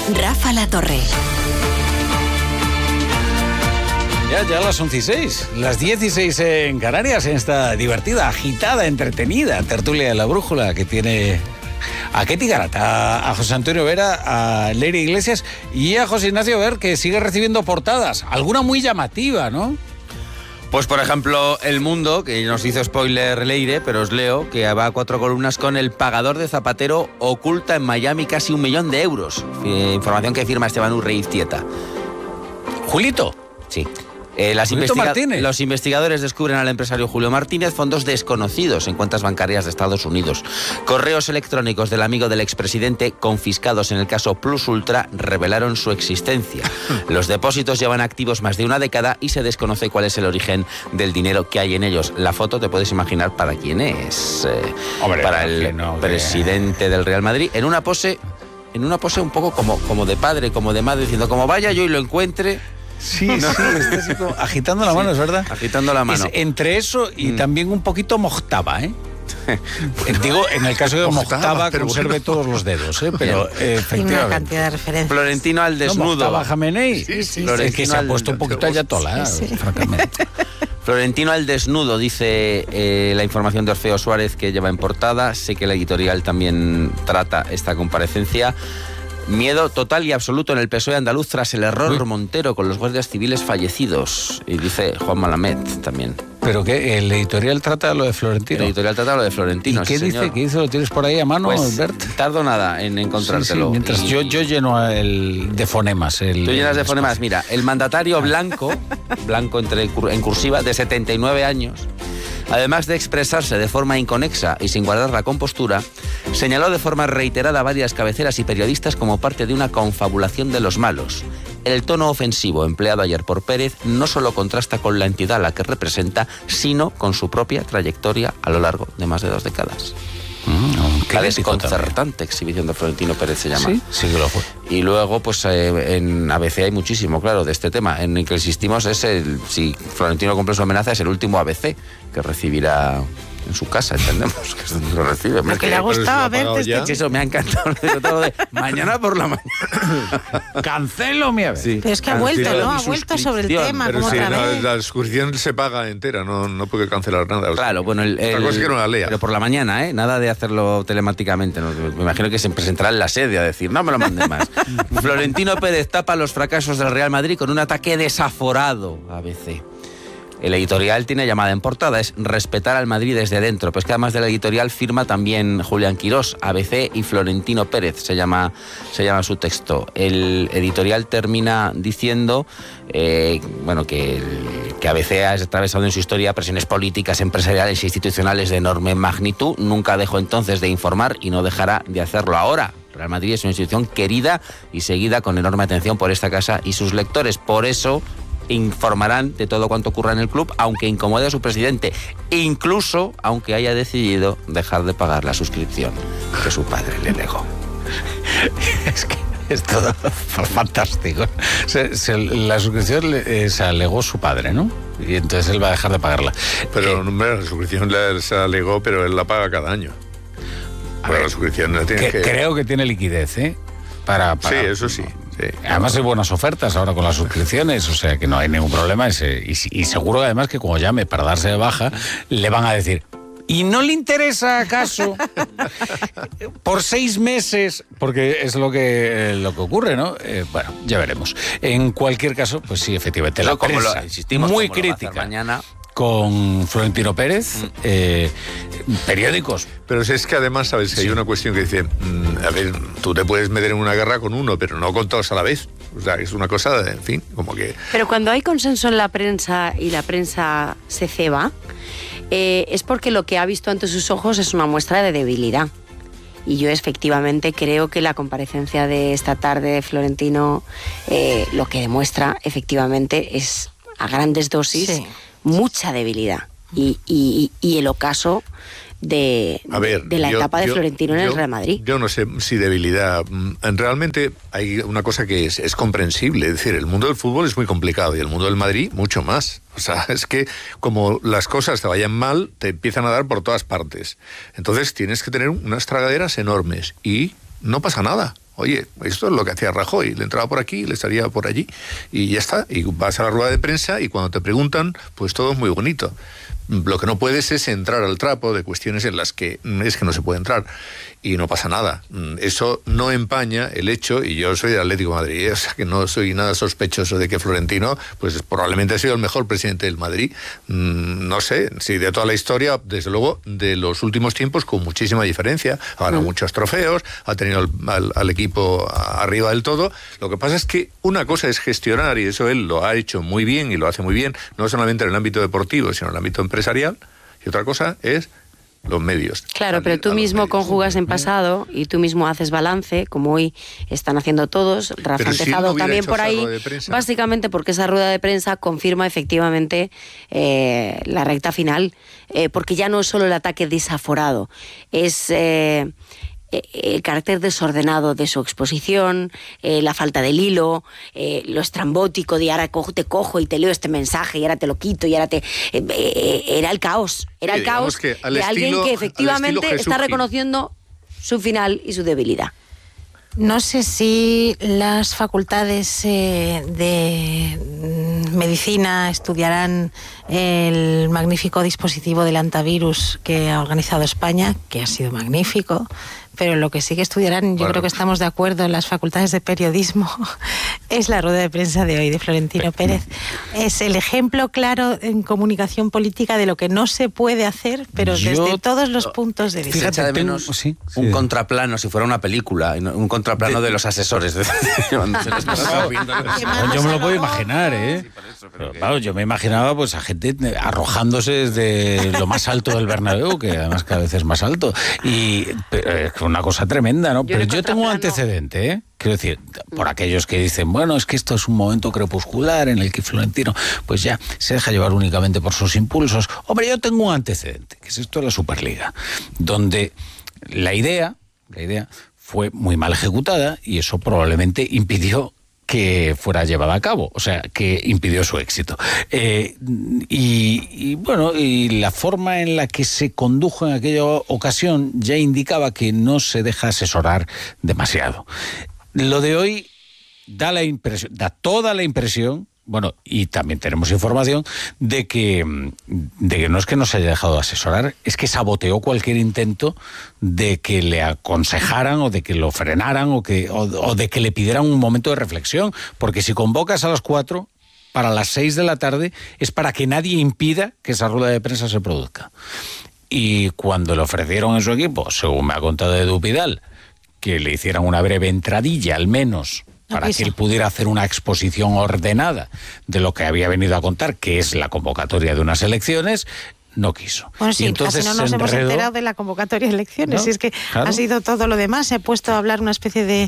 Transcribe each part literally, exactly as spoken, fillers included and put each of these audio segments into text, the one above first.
Rafa La Torre. Ya, ya las once y seis, las dieciséis en Canarias, en esta divertida, agitada, entretenida tertulia de La Brújula que tiene a Ketty Garata, a José Antonio Vera, a Leire Iglesias y a José Ignacio Ver, que sigue recibiendo portadas, alguna muy llamativa, ¿no? Pues por ejemplo, El Mundo, que nos hizo spoiler Leire, pero os leo, que va a cuatro columnas con el pagador de Zapatero oculta en Miami casi un millón de euros. Información que firma Esteban Urreiztieta. Julito. Sí. Eh, las investiga los investigadores descubren al empresario Julio Martínez fondos desconocidos en cuentas bancarias de Estados Unidos. Correos electrónicos del amigo del expresidente confiscados en el caso Plus Ultra revelaron su existencia. Los depósitos llevan activos más de una década y se desconoce cuál es el origen del dinero que hay en ellos. La foto te puedes imaginar para quién es. Eh, Hombre, para el no, presidente que... del Real Madrid, en una pose, en una pose un poco como, como de padre, como de madre, diciendo como vaya yo y lo encuentre. Sí, no. sí, está así como agitando la mano, sí, es verdad. Agitando la mano. Es entre eso y mm. también un poquito Mojtaba, ¿eh? Digo, en el caso de Mojtaba, conserve bueno. todos los dedos, ¿eh? Pero eh, efectivamente. Una cantidad de referencias. Florentino al desnudo. No, Mojtaba Jamenei. Sí, sí, es que se ha puesto un poquito ayatolá, sí, sí. francamente. Florentino al desnudo, dice eh, la información de Orfeo Suárez que lleva en portada. Sé que la editorial también trata esta comparecencia. Miedo total y absoluto en el P S O E andaluz tras el error Uy. Montero con los guardias civiles fallecidos. Y dice Juan Malamed también. ¿Pero qué? ¿El editorial trata lo de Florentino? El editorial trata lo de Florentino, ¿Y qué sí, dice? señor. ¿Qué dice? ¿Lo tienes por ahí a mano, pues, Bert? Tardo nada en encontrártelo. Sí, sí, mientras y... yo, yo lleno el de fonemas. El, Tú llenas el de fonemas. Mira, el mandatario blanco, blanco entre, en cursiva, de setenta y nueve años, además de expresarse de forma inconexa y sin guardar la compostura, señaló de forma reiterada a varias cabeceras y periodistas como parte de una confabulación de los malos. El tono ofensivo empleado ayer por Pérez no solo contrasta con la entidad a la que representa, sino con su propia trayectoria a lo largo de más de dos décadas. Mm, la desconcertante exhibición de Florentino Pérez se llama. Sí, sí que lo fue. Y luego, pues eh, en A B C hay muchísimo, claro, de este tema. En el que insistimos es el, si Florentino cumple su amenaza, es el último A B C que recibirá en su casa, entendemos, que es donde lo recibe. Lo que le ha gustado ver es que eso me ha encantado. De mañana por la mañana. Cancelo mi A B C. Sí. Pero es que ha vuelto, ¿no? Ha vuelto sobre el tema. Pero como sí, otra no, vez. la suscripción se paga entera, no, no puede cancelar nada. O sea, claro, bueno, el, el, cosa es que no la lea. Pero por la mañana, ¿eh? Nada de hacerlo telemáticamente. ¿no? Me imagino que se presentará en la sede a decir, no me lo manden más. Florentino Pérez tapa los fracasos del Real Madrid con un ataque desaforado a A B C. El editorial tiene llamada en portada, es respetar al Madrid desde dentro. Pues que además del editorial firma también Julián Quirós, A B C y Florentino Pérez, se llama, se llama su texto. El editorial termina diciendo eh, bueno, que, el, que A B C ha atravesado en su historia presiones políticas, empresariales e institucionales de enorme magnitud. Nunca dejó entonces de informar y no dejará de hacerlo ahora. Real Madrid es una institución querida y seguida con enorme atención por esta casa y sus lectores. Por eso informarán de todo cuanto ocurra en el club, aunque incomode a su presidente, incluso aunque haya decidido dejar de pagar la suscripción que su padre le legó. Es que es todo fantástico. Se, se, la suscripción eh, se alegó su padre, ¿no? Y entonces él va a dejar de pagarla. Pero, eh, hombre, la suscripción la, se alegó, pero él la paga cada año. Pero ver, la suscripción no tiene que, que... Creo que tiene liquidez, ¿eh? Para, para... Sí, eso sí. Sí. Además hay buenas ofertas ahora con las suscripciones, o sea que no hay ningún problema. Y, y seguro además que cuando llame para darse de baja, le van a decir, ¿y no le interesa acaso por seis meses? Porque es lo que, lo que ocurre, ¿no? Eh, bueno, ya veremos. En cualquier caso, pues sí, efectivamente, la como prensa lo, insistimos, muy como crítica. Mañana Con Florentino Pérez, mm. eh, periódicos. Pero es que además, sabes, que sí. hay una cuestión que dice, mmm, a ver, tú te puedes meter en una guerra con uno, pero no con todos a la vez. O sea, es una cosa, de, en fin, como que... Pero cuando hay consenso en la prensa y la prensa se ceba, eh, es porque lo que ha visto ante sus ojos es una muestra de debilidad. Y yo efectivamente creo que la comparecencia de esta tarde de Florentino eh, lo que demuestra efectivamente es a grandes dosis... Sí. mucha debilidad y, y, y el ocaso de, a ver, de la yo, etapa de yo, Florentino en yo, el Real Madrid. Yo no sé si debilidad. Realmente hay una cosa que es, es comprensible. Es decir, el mundo del fútbol es muy complicado y el mundo del Madrid mucho más. O sea, es que como las cosas te vayan mal, te empiezan a dar por todas partes. Entonces tienes que tener unas tragaderas enormes y no pasa nada. Oye, esto es lo que hacía Rajoy, le entraba por aquí, le salía por allí y ya está. Y vas a la rueda de prensa y cuando te preguntan, pues todo es muy bonito. Lo que no puedes es entrar al trapo de cuestiones en las que es que no se puede entrar y no pasa nada. Eso no empaña el hecho, y yo soy del Atlético de Madrid, o sea que no soy nada sospechoso de que Florentino pues probablemente ha sido el mejor presidente del Madrid. No sé, si de toda la historia, desde luego de los últimos tiempos con muchísima diferencia. Ha ganado mm. muchos trofeos, ha tenido al, al, al equipo arriba del todo. Lo que pasa es que una cosa es gestionar, y eso él lo ha hecho muy bien y lo hace muy bien, no solamente en el ámbito deportivo, sino en el ámbito empresarial, y otra cosa es los medios. Claro, pero tú mismo conjugas en pasado y tú mismo haces balance, como hoy están haciendo todos. Rafa ha empezado también por ahí, básicamente porque esa rueda de prensa confirma efectivamente eh, la recta final, eh, porque ya no es solo el ataque desaforado, es... Eh, el carácter desordenado de su exposición, eh, la falta del hilo, eh, lo estrambótico de ahora cojo, te cojo y te leo este mensaje y ahora te lo quito y ahora te... Eh, eh, era el caos, era el caos de estilo, alguien que efectivamente está reconociendo su final y su debilidad. No sé si las facultades eh, de medicina estudiarán el magnífico dispositivo del antivirus que ha organizado España, que ha sido magnífico, pero lo que sí que estudiarán, yo bueno. creo que estamos de acuerdo en las facultades de periodismo, es la rueda de prensa de hoy de Florentino Pérez. Es el ejemplo claro en comunicación política de lo que no se puede hacer, pero yo, desde todos los puntos de vista. Se echa de menos sí, sí. un contraplano, si fuera una película, un contraplano de, de los asesores. De, yo me lo puedo imaginar, ¿eh? Sí, eso, pero pero, claro, yo me imaginaba pues a gente arrojándose desde lo más alto del Bernabéu, que además cada vez es más alto, y es una cosa tremenda, ¿no? Yo pero yo tengo un antecedente, ¿eh? Quiero decir, por aquellos que dicen, bueno, es que esto es un momento crepuscular en el que Florentino pues ya se deja llevar únicamente por sus impulsos. Hombre, yo tengo un antecedente, que es esto de la Superliga, donde la idea, la idea fue muy mal ejecutada y eso probablemente impidió que fuera llevada a cabo, o sea, que impidió su éxito. Eh, y, y bueno, y la forma en la que se condujo en aquella ocasión ya indicaba que no se deja asesorar demasiado. Lo de hoy da la impresión, da toda la impresión, bueno, y también tenemos información de que, de que no es que no se haya dejado de asesorar, es que saboteó cualquier intento de que le aconsejaran o de que lo frenaran o, que, o, o de que le pidieran un momento de reflexión, porque si convocas a las cuatro, para las seis de la tarde, es para que nadie impida que esa rueda de prensa se produzca. Y cuando le ofrecieron en su equipo, según me ha contado Edu Pidal, que le hicieran una breve entradilla al menos, para que él pudiera hacer una exposición ordenada de lo que había venido a contar, que es la convocatoria de unas elecciones, no quiso. Bueno, sí, y entonces así no nos hemos enredó. enterado de la convocatoria de elecciones, ¿No? y es que claro. ha sido todo lo demás, se ha puesto a hablar una especie de,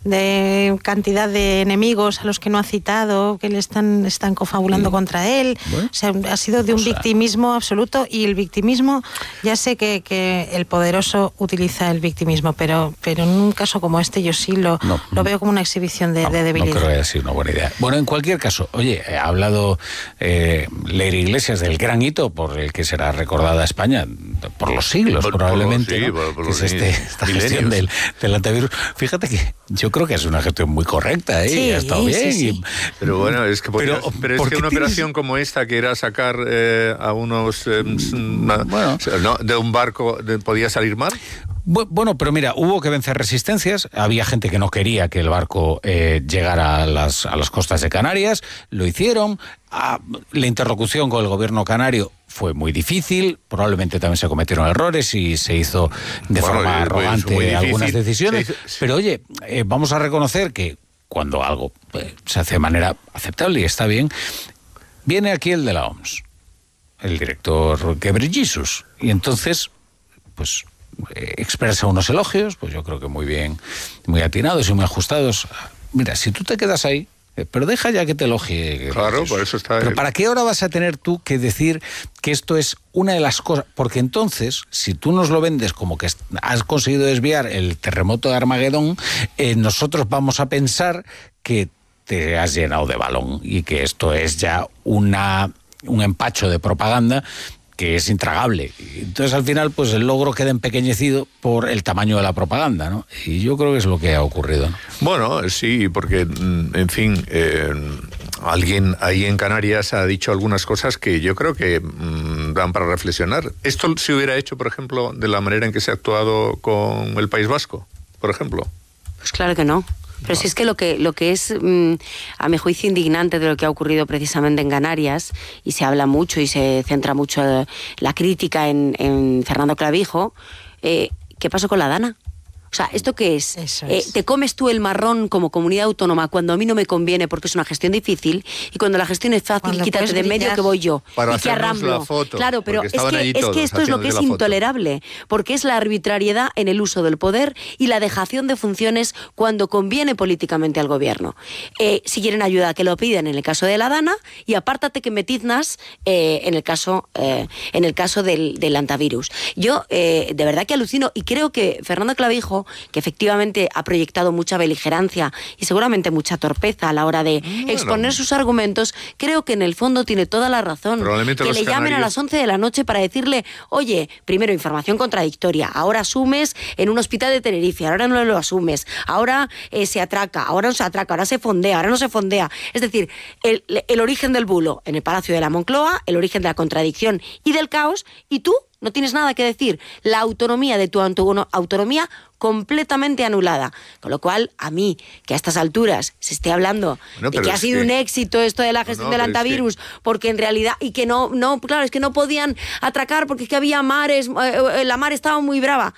de cantidad de enemigos a los que no ha citado, que le están, están confabulando sí. contra él, bueno, o sea, ha sido de un o sea. victimismo absoluto, y el victimismo, ya sé que, que el poderoso utiliza el victimismo, pero, pero en un caso como este yo sí lo, no, lo veo como una exhibición de, no, de debilidad. No creo que haya sido una buena idea. Bueno, en cualquier caso, oye, ha hablado eh, Leire Iglesias del gran hito por el que será recordada España por los siglos, por, probablemente, por, sí, ¿no? por, por que es este, esta milenios. Gestión del, del antivirus. Fíjate que yo creo que es una gestión muy correcta, ¿eh? Sí, y ha estado bien. Sí, sí. Y, pero bueno, es que, podías, pero, pero es que una tienes... operación como esta, que era sacar eh, a unos... Eh, bueno. ¿no? de un barco, de, ¿podía salir mal? Bueno, pero mira, hubo que vencer resistencias, había gente que no quería que el barco eh, llegara a las, a las costas de Canarias, lo hicieron, ah, la interlocución con el gobierno canario fue muy difícil, probablemente también se cometieron errores y se hizo de bueno, forma arrogante difícil, algunas decisiones, hizo... pero oye, eh, vamos a reconocer que cuando algo eh, se hace de manera aceptable y está bien, viene aquí el de la O M S, el director Ghebreyesus, y entonces, pues... expresa unos elogios, pues yo creo que muy bien, muy atinados y muy ajustados. Mira, si tú te quedas ahí, pero deja ya que te elogie. Claro, por eso está... Pero ¿para qué hora vas a tener tú que decir que esto es una de las cosas? Porque entonces, si tú nos lo vendes como que has conseguido desviar el terremoto de Armagedón, eh, nosotros vamos a pensar que te has llenado de balón y que esto es ya una, un empacho de propaganda que es intragable. Entonces, al final, pues el logro queda empequeñecido por el tamaño de la propaganda, ¿no? Y yo creo que es lo que ha ocurrido, ¿no? Bueno, sí, porque, en fin, eh, alguien ahí en Canarias ha dicho algunas cosas que yo creo que mmm, dan para reflexionar. ¿Esto se hubiera hecho, por ejemplo, de la manera en que se ha actuado con el País Vasco, por ejemplo? Pues claro que no. Pero no. Si es que lo que, lo que es, mmm, a mi juicio, indignante de lo que ha ocurrido precisamente en Canarias, y se habla mucho y se centra mucho la crítica en, en Fernando Clavijo, eh, ¿qué pasó con la Dana? O sea, ¿esto qué es? Eso es. Eh, ¿Te comes tú el marrón como comunidad autónoma cuando a mí no me conviene porque es una gestión difícil, y cuando la gestión es fácil, cuando quítate de medio que voy yo para y que arramblo? La foto, claro, pero es que, es que esto es lo que es intolerable, porque es la arbitrariedad en el uso del poder y la dejación de funciones cuando conviene políticamente al gobierno. Eh, si quieren ayuda, que lo piden en el caso de la Dana, y apártate que me tiznas eh, en el caso, eh, en el caso del, del antivirus. Yo eh, de verdad que alucino, y creo que Fernando Clavijo, que efectivamente ha proyectado mucha beligerancia y seguramente mucha torpeza a la hora de bueno, exponer sus argumentos, creo que en el fondo tiene toda la razón. Que le llamen canarios a las once de la noche para decirle, oye, primero información contradictoria, ahora asumes en un hospital de Tenerife, ahora no lo asumes, ahora eh, se atraca, ahora no se atraca, ahora se fondea, ahora no se fondea. Es decir, el, el origen del bulo en el Palacio de la Moncloa, el origen de la contradicción y del caos, y tú no tienes nada que decir. La autonomía de tu autonomía completamente anulada. Con lo cual, a mí, que a estas alturas se esté hablando bueno, de que ha sido que... un éxito esto de la gestión no, no, del antivirus, que... porque en realidad, y que no, no, claro, es que no podían atracar porque es que había mares, eh, la mar estaba muy brava.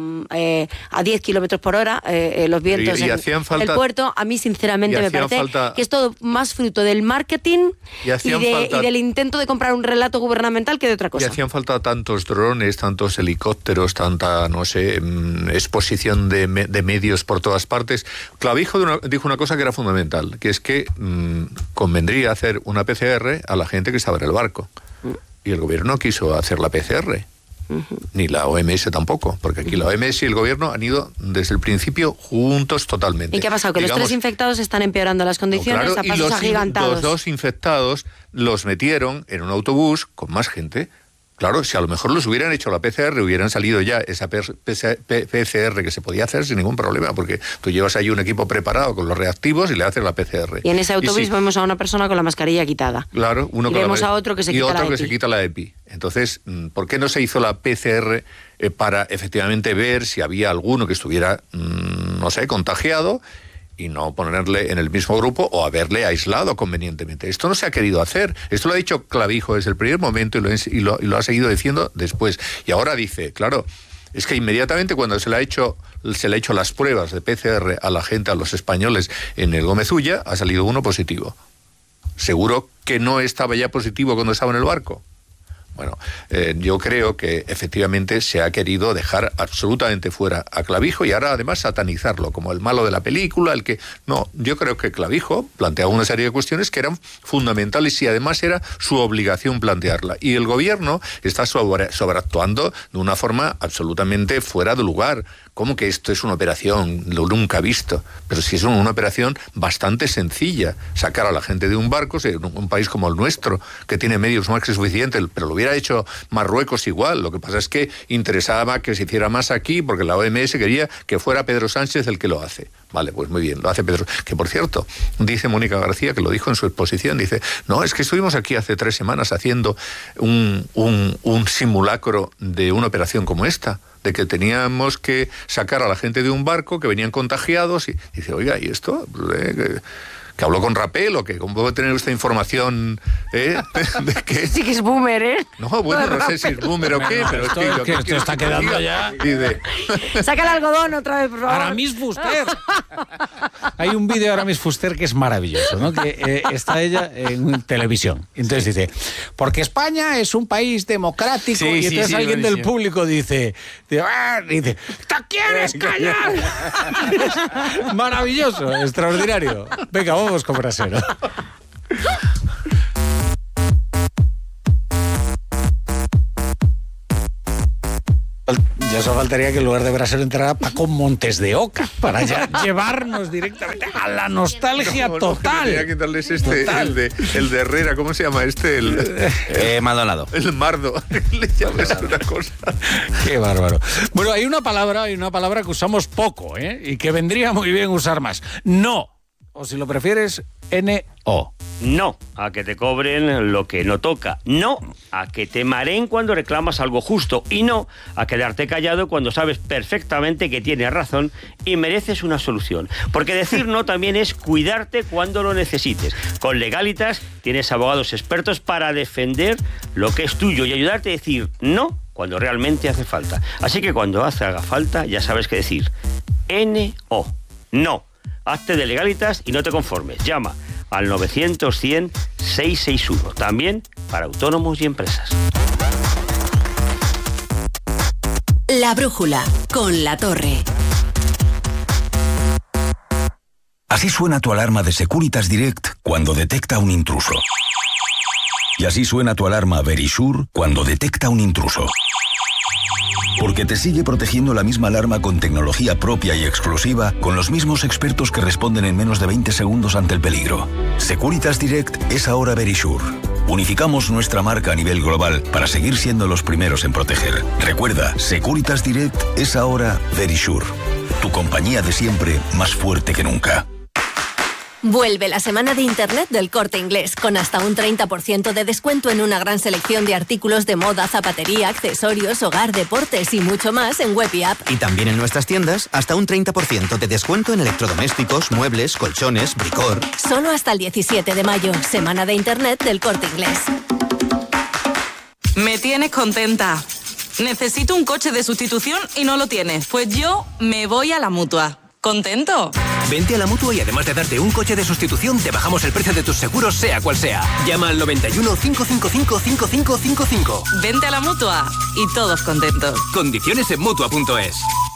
Eh, a diez kilómetros por hora eh, los vientos y, y en falta, el puerto, a mí sinceramente me parece falta, que es todo más fruto del marketing y, y, de, falta, y del intento de comprar un relato gubernamental que de otra cosa. Y hacían falta tantos drones, tantos helicópteros, tanta, no sé, exposición de, de medios por todas partes. Clavijo dijo una cosa que era fundamental, que es que mmm, convendría hacer una P C R a la gente que estaba en el barco. Mm. Y el gobierno no quiso hacer la P C R. Uh-huh. Ni la O M S tampoco, porque aquí uh-huh. la O M S y el gobierno han ido desde el principio juntos totalmente. ¿Y qué ha pasado? Que Digamos, los tres infectados están empeorando las condiciones no, claro, a pasos agigantados. Los dos infectados los metieron en un autobús con más gente. Claro, si a lo mejor los hubieran hecho la P C R, hubieran salido ya esa P C R que se podía hacer sin ningún problema, porque tú llevas ahí un equipo preparado con los reactivos y le haces la P C R. Y en ese autobús si, vemos a una persona con la mascarilla quitada. Claro, uno y con vemos la, a otro que se y quita otro la que EPI. se quita la EPI. Entonces, ¿por qué no se hizo la P C R eh, para efectivamente ver si había alguno que estuviera, mmm, no sé, contagiado, y no ponerle en el mismo grupo o haberle aislado convenientemente? Esto no se ha querido hacer. Esto lo ha dicho Clavijo desde el primer momento y lo, y lo, y lo ha seguido diciendo después. Y ahora dice, claro, es que inmediatamente cuando se le ha hecho se le ha hecho las pruebas de P C R a la gente, a los españoles en el Gómez Ulla, ha salido uno positivo. ¿Seguro que no estaba ya positivo cuando estaba en el barco? Bueno, eh, yo creo que efectivamente se ha querido dejar absolutamente fuera a Clavijo y ahora además satanizarlo como el malo de la película, el que... No, yo creo que Clavijo planteaba una serie de cuestiones que eran fundamentales y además era su obligación plantearla. Y el gobierno está sobre, sobreactuando de una forma absolutamente fuera de lugar. ¿Cómo que esto es una operación lo nunca visto? Pero si es una operación bastante sencilla, sacar a la gente de un barco, un país como el nuestro, que tiene medios más que suficientes, pero lo hubiera hecho Marruecos igual. Lo que pasa es que interesaba que se hiciera más aquí, porque la O M S quería que fuera Pedro Sánchez el que lo hace. Vale, pues muy bien, lo hace Pedro. Que por cierto, dice Mónica García, que lo dijo en su exposición, dice, no, es que estuvimos aquí hace tres semanas haciendo un, un, un simulacro de una operación como esta, de que teníamos que sacar a la gente de un barco, que venían contagiados, y, y dice, oiga, ¿y esto? Eh, que, que habló con Rapel, o que cómo puedo tener esta información, ¿eh? ¿De qué? Sí que es boomer, ¿eh? No, bueno, no, no sé si es boomer o qué, pero es que, esto, que esto está quedando ya. De... Saca el algodón otra vez, por favor. Aramis Fuster. Hay un vídeo de Aramis Fuster que es maravilloso, ¿no? Que eh, está ella en televisión. Entonces dice, porque España es un país democrático, sí, y entonces sí, sí, alguien del público dice, dice, ah, dice, ¿te quieres callar? Maravilloso, extraordinario. Venga, vamos. Vamos con Brasero. Ya Ya solo faltaría que en lugar de Brasero entrara Paco Montes de Oca para ya llevarnos directamente a la nostalgia No, no, total. Tenía que darles este, Total. el de, el de Herrera, ¿cómo se llama este? El, Eh, Maldonado. el Mardo. Le llamas una cosa. Qué bárbaro. Bueno, hay una palabra, hay una palabra que usamos poco, ¿eh? Y que vendría muy bien usar más. No. O si lo prefieres, N O. No a que te cobren lo que no toca. No a que te mareen cuando reclamas algo justo. Y no a quedarte callado cuando sabes perfectamente que tienes razón y mereces una solución. Porque decir no también es cuidarte cuando lo necesites. Con Legalitas tienes abogados expertos para defender lo que es tuyo y ayudarte a decir no cuando realmente hace falta. Así que cuando hace haga falta, ya sabes qué decir. N O. No. Hazte de Legalitas y no te conformes. Llama al novecientos cien seiscientos sesenta y uno. También para autónomos y empresas. La brújula con La Torre. Así suena tu alarma de Securitas Direct cuando detecta un intruso. Y así suena tu alarma Verisure cuando detecta un intruso. Porque te sigue protegiendo la misma alarma con tecnología propia y exclusiva, con los mismos expertos que responden en menos de veinte segundos ante el peligro. Securitas Direct es ahora Verisure. Unificamos nuestra marca a nivel global para seguir siendo los primeros en proteger. Recuerda, Securitas Direct es ahora Verisure. Tu compañía de siempre más fuerte que nunca. Vuelve la semana de Internet del Corte Inglés, con hasta un treinta por ciento de descuento en una gran selección de artículos de moda, zapatería, accesorios, hogar, deportes y mucho más en web y app. Y también en nuestras tiendas, hasta un treinta por ciento de descuento en electrodomésticos, muebles, colchones, bricor. Solo hasta el diecisiete de mayo, semana de Internet del Corte Inglés. Me tienes contenta. Necesito un coche de sustitución y no lo tienes. Pues yo me voy a la Mutua. ¿Contento? Vente a la Mutua y además de darte un coche de sustitución, te bajamos el precio de tus seguros, sea cual sea. Llama al noventa y uno, cinco cinco cinco, cinco cinco cinco cinco. Vente a la Mutua y todos contentos. Condiciones en Mutua punto es.